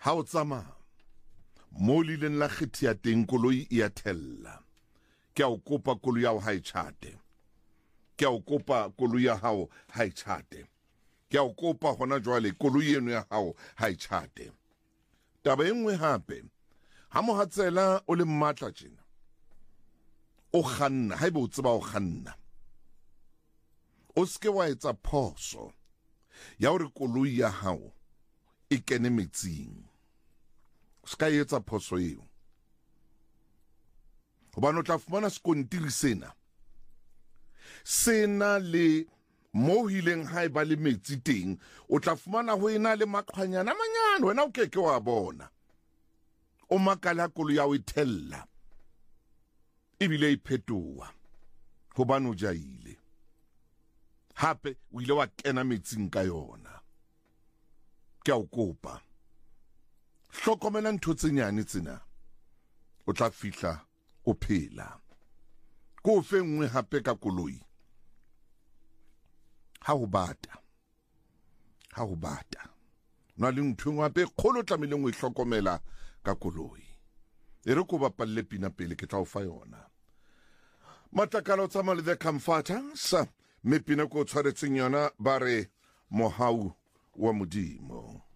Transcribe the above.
ha o tsamaya mo lileng la kgethi ya teng koloi e a thella ke a o kopa koloi ya hao ha e tjhate ke a o kopa koloi ya hao ha e tjhate ke a o kopa hona jwale koloi eno ya hao ha e tjhate taba engwe hape ha mohatsela o le mmatla tjena o kganna haeba o tseba o kganna o ske wa etsa phoso ya hore koloi ya hao e kene metsing o ska etsa phoso eo hobane o tla fumana sekontiri sena le mo hileng haeba le metsi teng o tla fumana ho ena le maqhwanyana manyane wena o keke wa bona o makala koloi ya o ithella ebile e phetoa hobane o jaile hape o ile wa kena metsing ka yona ke a o kopa hlokomela ntho tse nyane tsena o tla fihla o phela ko fe nngwe hape ka koloi ha o bata na le ntho engwe hape kgolo tlameileng o e hlokomela ka koloi e re ko bapalle pina pele ke tla o fa yona matakala o tsamaya le The Comforters mme pina ko tshwaretseng yona ba re mohau wa modimo.